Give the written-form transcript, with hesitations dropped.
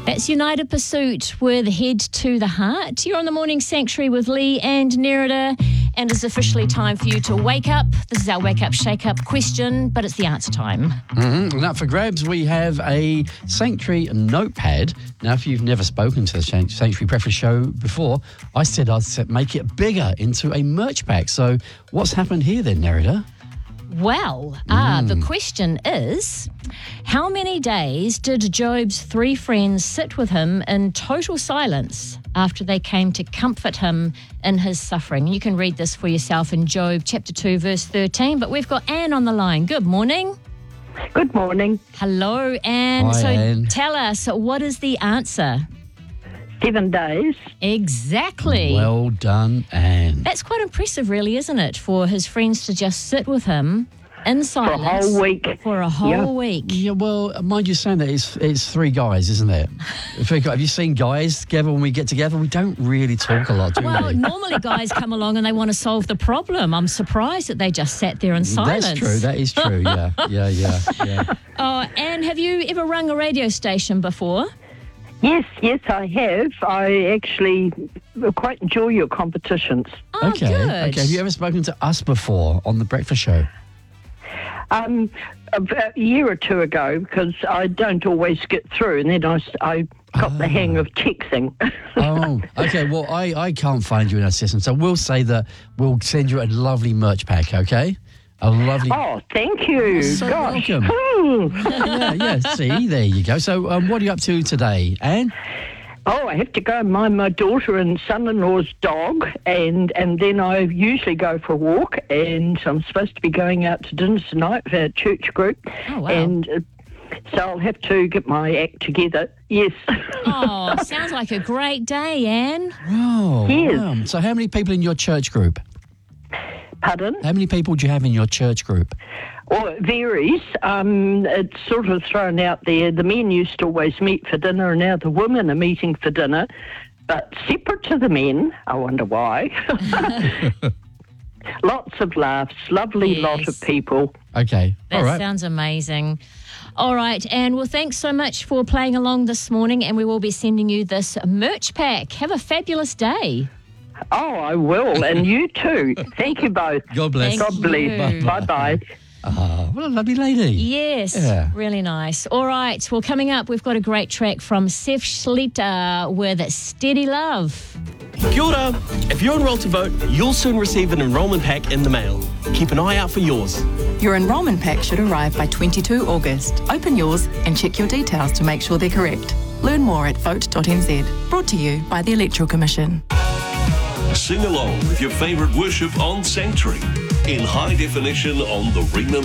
That's United Pursuit with Head to the Heart. You're on the Morning Sanctuary with Lee and Nerida, and it's officially time for you to wake up. This is our Wake Up, Shake Up question, but it's the answer time. And up for grabs, we have a Sanctuary notepad. Now, if you've never spoken to the Sanctuary Breakfast Show before, I said I'd make it bigger into a merch pack. So what's happened here then, Nerida? Well, the question is, how many days did Job's 3 friends sit with him in total silence after they came to comfort him in his suffering? You can read this for yourself in Job chapter 2, verse 13. But we've got Anne on the line. Good morning. Good morning. Hello, Anne. Hi, Anne. Tell us, what is the answer? 7 days. Exactly. Well done, Anne. That's quite impressive, really, isn't it, for his friends to just sit with him in silence. For a whole week. For a whole week. Yeah, well, mind you saying that it's 3 guys, isn't it? Have you seen guys together when we get together? We don't really talk a lot, do Well, we? normally guys come along and they want to solve the problem. I'm surprised that they just sat there in silence. That's true. That is true. Yeah. Oh, Anne, have you ever rung a radio station before? Yes, I have. I actually quite enjoy your competitions. Oh, Okay. good. Okay. Have you ever spoken to us before on the breakfast show? About a year or 2 ago, because I don't always get through, and then I got the hang of texting. Oh, okay. Well, I can't find you in our system, so we'll say that we'll send you a lovely merch pack. Okay. A lovely. Oh, thank you. So Gosh. welcome. Yeah. See, there you go. So, what are you up to today, Anne? Oh, I have to go and mind my daughter and son-in-law's dog, and then I usually go for a walk, and I'm supposed to be going out to dinner tonight for our church group. Oh, wow. And so I'll have to get my act together. Yes. Oh, sounds like a great day, Anne. Oh, Yes. wow. So, how many people in your church group? Pardon? How many people do you have in your church group? Well, it varies. It's sort of thrown out there. The men used to always meet for dinner, and now the women are meeting for dinner, but separate to the men. I wonder why. Lots of laughs, lovely lot of people. Okay. That All right. sounds amazing. All right, Anne, well, thanks so much for playing along this morning, and we will be sending you this merch pack. Have a fabulous day. Oh, I will, and you too. Thank you both. God bless. Thank God bless. you. Bye-bye. What a lovely lady. Yes, Yeah. really nice. All right, well, coming up, we've got a great track from Seth Schlitter with Steady Love. Kia ora. If you're enrolled to vote, you'll soon receive an enrolment pack in the mail. Keep an eye out for yours. Your enrolment pack should arrive by 22 August. Open yours and check your details to make sure they're correct. Learn more at vote.nz. Brought to you by the Electoral Commission. Sing along with your favourite worship on Sanctuary in high definition on the Ringman